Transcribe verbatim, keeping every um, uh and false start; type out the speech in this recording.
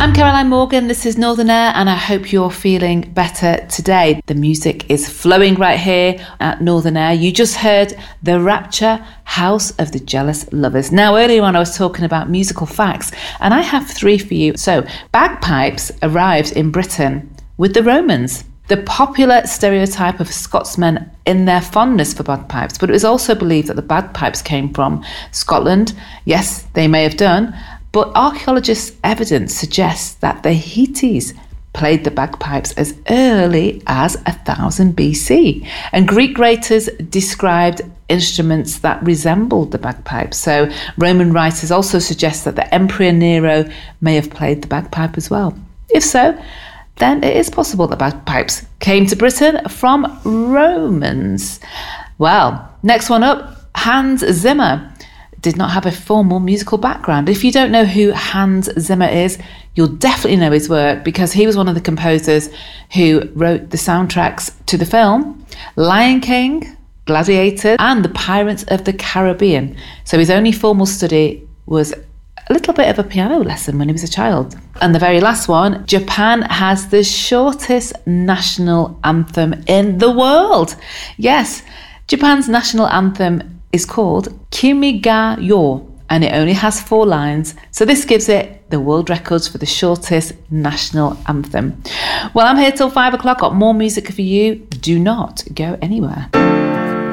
I'm Caroline Morgan, this is Northern Air, and I hope you're feeling better today. The music is flowing right here at Northern Air. You just heard The Rapture, House of the Jealous Lovers. Now, earlier on I was talking about musical facts, and I have three for you. So, bagpipes arrived in Britain with the Romans. The popular stereotype of Scotsmen in their fondness for bagpipes, but it was also believed that the bagpipes came from Scotland. Yes, they may have done, but archaeologists' evidence suggests that the Hittites played the bagpipes as early as one thousand B C. And Greek writers described instruments that resembled the bagpipes. So Roman writers also suggest that the Emperor Nero may have played the bagpipe as well. If so, then it is possible that bagpipes came to Britain from Romans. Well, next one up, Hans Zimmer did not have a formal musical background. If you don't know who Hans Zimmer is, you'll definitely know his work because he was one of the composers who wrote the soundtracks to the film Lion King, Gladiator, and The Pirates of the Caribbean. So his only formal study was a little bit of a piano lesson when he was a child. And the very last one, Japan has the shortest national anthem in the world. Yes, Japan's national anthem is called Kimi ga Yo, and it only has four lines. So this gives it the world records for the shortest national anthem. Well, I'm here till five o'clock. Got more music for you. Do not go anywhere.